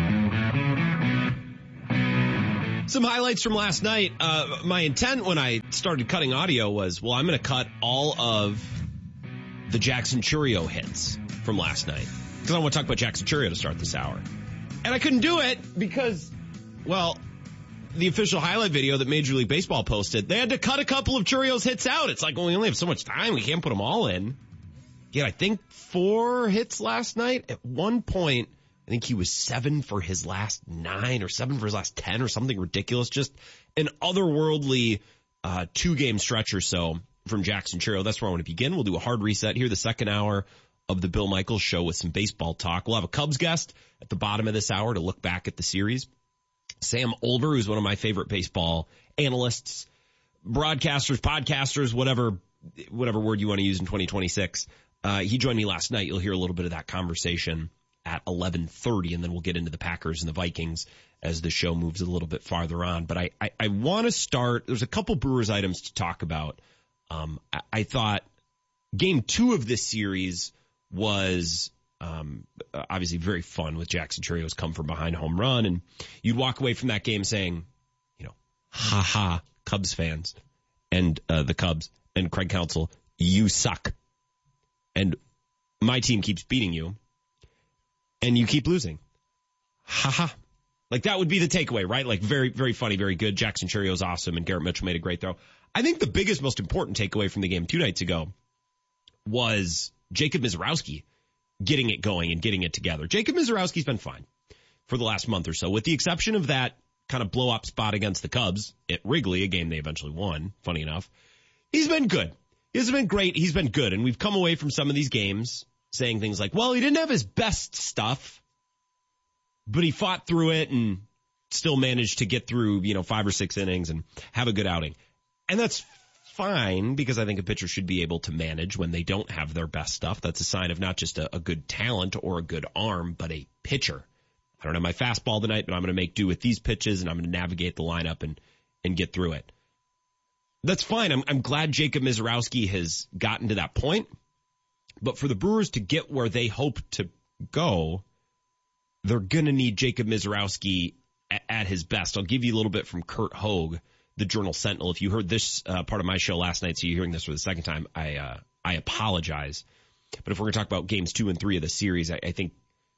Some highlights from last night. My intent when I started cutting audio was, well, I'm going to cut all of the Jackson Chourio hits from last night. Because I want to talk about Jackson Chourio to start this hour. And I couldn't do it because, well, the official highlight video that Major League Baseball posted, they had to cut a couple of Chourio's hits out. It's like, well, we only have so much time. We can't put them all in. Yeah, I think 4 hits last night. At one point, I think he was 7 for his last 9 or 7 for his last 10 or something ridiculous. Just an otherworldly 2-game stretch or so from Jackson Chourio. That's where I want to begin. We'll do a hard reset here, the second hour of the Bill Michaels Show with some baseball talk. We'll have a Cubs guest at the bottom of this hour to look back at the series. Sam Olver, who's one of my favorite baseball analysts, broadcasters, podcasters, whatever word you want to use in 2026. He joined me last night. You'll hear a little bit of that conversation at 11:30, and then we'll get into the Packers and the Vikings as the show moves a little bit farther on. But I want to start, there's a couple Brewers items to talk about. I thought game 2 of this series was obviously very fun with Jackson Chourio's come from behind home run, and you'd walk away from that game saying, ha ha, Cubs fans and the Cubs and Craig Counsell, you suck. And my team keeps beating you, and you keep losing. Ha ha. Like, that would be the takeaway, right? Like, very, very funny, very good. Jackson Chourio's awesome, and Garrett Mitchell made a great throw. I think the biggest, most important takeaway from the game 2 nights ago was Jacob Misiorowski getting it going and getting it together. Jacob Misiorowski's been fine for the last month or so, with the exception of that kind of blow-up spot against the Cubs at Wrigley, a game they eventually won, funny enough. He's been good. He hasn't been great. He's been good. And we've come away from some of these games saying things like, well, he didn't have his best stuff, but he fought through it and still managed to get through, 5 or 6 innings and have a good outing. And that's fine, because I think a pitcher should be able to manage when they don't have their best stuff. That's a sign of not just a good talent or a good arm, but a pitcher. I don't have my fastball tonight, but I'm going to make do with these pitches, and I'm going to navigate the lineup and get through it. That's fine. I'm glad Jacob Misiorowski has gotten to that point. But for the Brewers to get where they hope to go, they're going to need Jacob Misiorowski at his best. I'll give you a little bit from Kurt Hogue, the Journal Sentinel. If you heard this part of my show last night, so you're hearing this for the second time, I apologize. But if we're going to talk about games 2 and 3 of the series, I think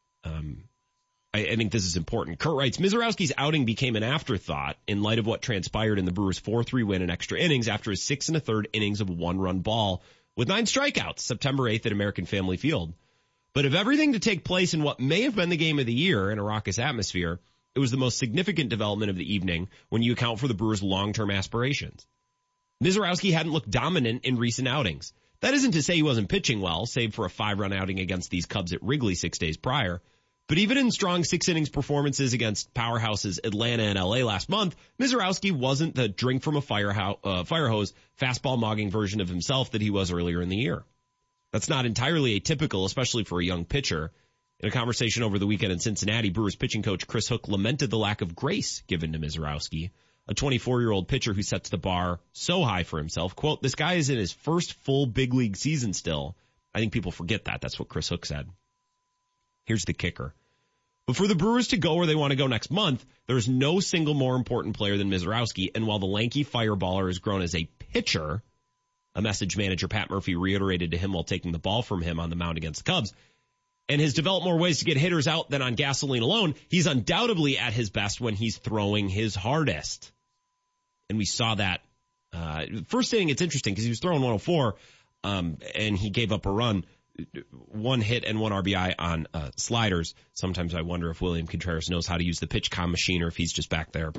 this is important. Kurt writes, Misiorowski's outing became an afterthought in light of what transpired in the Brewers' 4-3 win in extra innings after his 6 1/3 innings of a 1-run ball with 9 strikeouts September 8th at American Family Field. But of everything to take place in what may have been the game of the year in a raucous atmosphere, it was the most significant development of the evening when you account for the Brewers' long-term aspirations. Misiorowski hadn't looked dominant in recent outings. That isn't to say he wasn't pitching well, save for a 5-run outing against these Cubs at Wrigley 6 days prior. But even in strong 6 innings performances against powerhouses Atlanta and LA last month, Misiorowski wasn't the drink from a fire hose, fastball mogging version of himself that he was earlier in the year. That's not entirely atypical, especially for a young pitcher. In a conversation over the weekend in Cincinnati, Brewers pitching coach Chris Hook lamented the lack of grace given to Misiorowski, a 24-year-old pitcher who sets the bar so high for himself. Quote, this guy is in his first full big league season still. I think people forget that. That's what Chris Hook said. Here's the kicker. But for the Brewers to go where they want to go next month, there's no single more important player than Misiorowski. And while the lanky fireballer has grown as a pitcher, a message manager Pat Murphy reiterated to him while taking the ball from him on the mound against the Cubs, and has developed more ways to get hitters out than on gasoline alone, he's undoubtedly at his best when he's throwing his hardest. And we saw that. First inning, it's interesting because he was throwing 104, and he gave up a run. 1 hit and 1 RBI on sliders. Sometimes I wonder if William Contreras knows how to use the pitch comm machine or if he's just back there.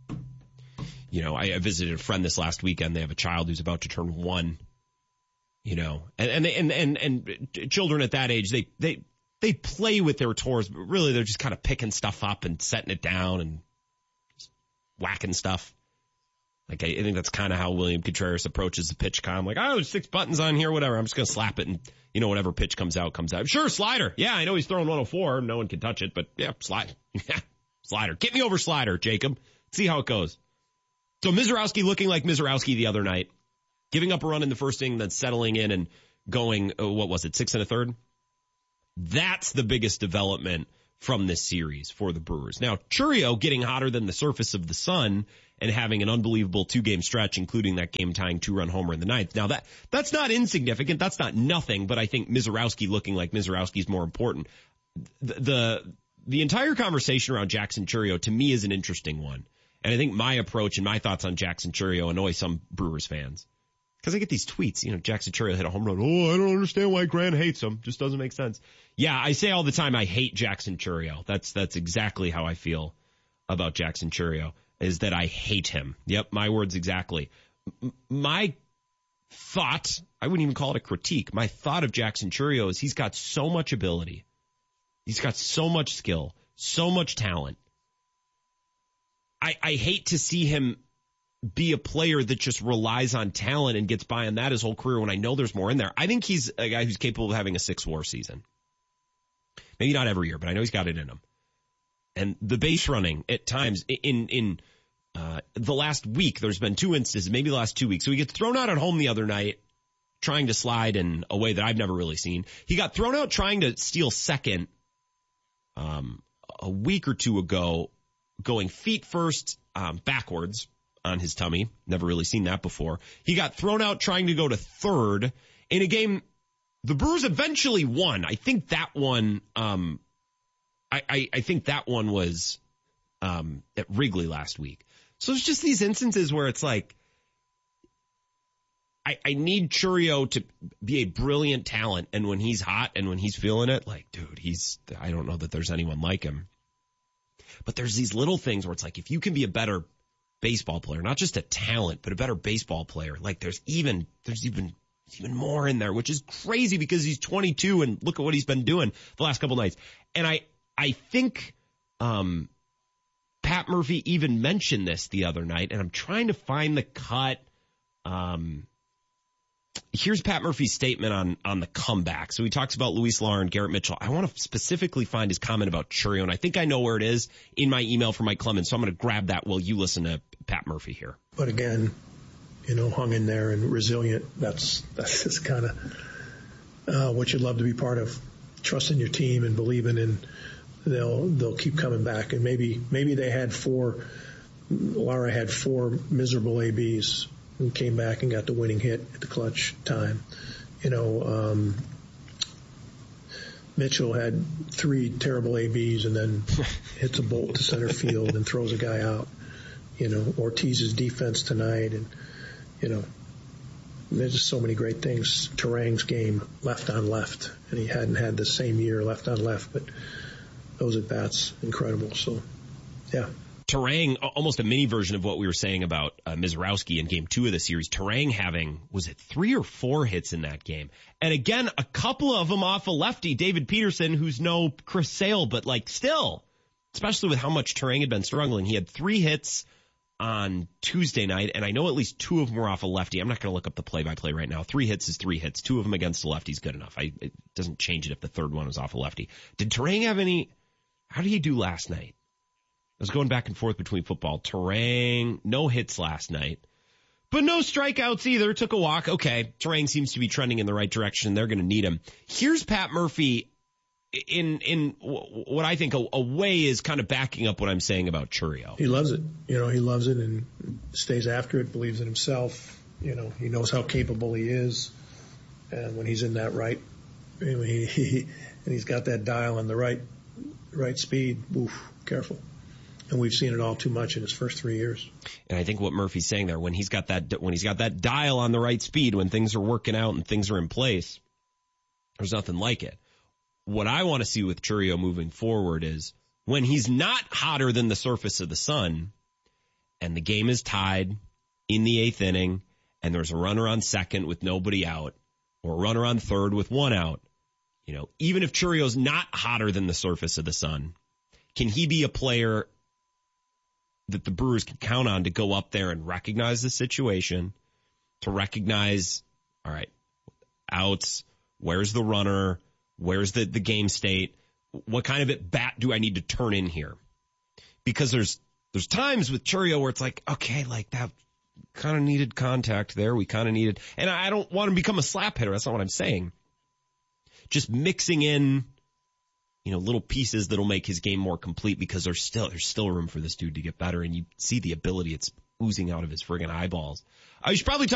I visited a friend this last weekend. They have a child who's about to turn 1. And children at that age, they play with their toys, but really they're just kind of picking stuff up and setting it down and just whacking stuff. Like, I think that's kind of how William Contreras approaches the pitch com. Like, oh, there's 6 buttons on here, whatever. I'm just going to slap it and, whatever pitch comes out. Sure, slider. Yeah, I know he's throwing 104. No one can touch it, but yeah, slide. Yeah, slider. Get me over slider, Jacob. See how it goes. So Mizorowski looking like Mizorowski the other night, giving up a run in the first inning, then settling in and going, 6 1/3? That's the biggest development from this series for the Brewers. Now, Chourio getting hotter than the surface of the sun and having an unbelievable 2-game stretch, including that game-tying 2-run homer in the ninth. Now, that's not insignificant. That's not nothing, but I think Mizorowski looking like Mizorowski is more important. The entire conversation around Jackson Chourio, to me, is an interesting one. And I think my approach and my thoughts on Jackson Chourio annoy some Brewers fans. Because I get these tweets, Jackson Chourio hit a home run. Oh, I don't understand why Grant hates him. Just doesn't make sense. Yeah, I say all the time I hate Jackson Chourio. That's exactly how I feel about Jackson Chourio, is that I hate him. Yep, my words exactly. My thought, I wouldn't even call it a critique. My thought of Jackson Chourio is he's got so much ability. He's got so much skill, so much talent. I hate to see him be a player that just relies on talent and gets by on that his whole career when I know there's more in there. I think he's a guy who's capable of having a 6-WAR season. Maybe not every year, but I know he's got it in him. And the base running at times in the last week, there's been 2 instances, maybe the last 2 weeks. So he gets thrown out at home the other night, trying to slide in a way that I've never really seen. He got thrown out trying to steal second a week or two ago, going feet first, backwards on his tummy. Never really seen that before. He got thrown out trying to go to third in a game the Brewers eventually won. I think that one, I think that one was at Wrigley last week. So it's just these instances where it's like, I need Chourio to be a brilliant talent, and when he's hot and when he's feeling it, like, dude, I don't know that there's anyone like him. But there's these little things where it's like, if you can be a better baseball player, not just a talent, but a better baseball player, like there's even more in there, which is crazy because he's 22 and look at what he's been doing the last couple nights. And I think Pat Murphy even mentioned this the other night, and I'm trying to find the cut. Here's Pat Murphy's statement on the comeback. So he talks about Luis Lar and Garrett Mitchell. I want to specifically find his comment about Chourio, and I think I know where it is in my email from Mike Clemens, so I'm going to grab that while you listen to Pat Murphy here. But again, hung in there and resilient. That's just kind of what you'd love to be part of. Trusting your team and believing in they'll keep coming back. And maybe they had Lara had 4 miserable ABs and came back and got the winning hit at the clutch time. Mitchell had 3 terrible ABs and then hits a bolt to center field and throws a guy out. Ortiz's defense tonight, and there's just so many great things. Turang's game, left on left, and he hadn't had the same year left on left, but those at bats, incredible. So, yeah. Turang, almost a mini version of what we were saying about Mizorowski in game 2 of the series. Turang having, was it 3 or 4 hits in that game? And again, a couple of them off a lefty, David Peterson, who's no Chris Sale, but still, especially with how much Turang had been struggling. He had 3 hits on Tuesday night, and I know at least 2 of them were off a lefty. I'm not going to look up the play-by-play right now. 3 hits is 3 hits. 2 of them against the lefty is good enough. It doesn't change it if the third one was off a lefty. Did Turang have any? How did he do last night? I was going back and forth between football. Turang, no hits last night, but no strikeouts either. Took a walk. Okay, Turang seems to be trending in the right direction. They're going to need him. Here's Pat Murphy in what I think a way is kind of backing up what I'm saying about Chourio. He loves it. He loves it and stays after it, believes in himself. He knows how capable he is. And when he's in that right, and he's got that dial on the right speed, oof, careful. And we've seen it all too much in his first 3 years. And I think what Murphy's saying there, when he's got that dial on the right speed, when things are working out and things are in place, there's nothing like it. What I want to see with Chourio moving forward is when he's not hotter than the surface of the sun and the game is tied in the 8th inning and there's a runner on second with nobody out or a runner on third with 1 out, even if Chourio's not hotter than the surface of the sun, can he be a player that the Brewers can count on to go up there and recognize the situation, to recognize, all right, outs, where's the runner, where's the game state, what kind of at bat do I need to turn in here? Because there's times with Chourio where it's like, okay, like that kind of needed contact there. We kind of needed, and I don't want to become a slap hitter. That's not what I'm saying. Just mixing in, little pieces that'll make his game more complete, because there's still room for this dude to get better, and you see the ability it's oozing out of his friggin' eyeballs. I should probably talk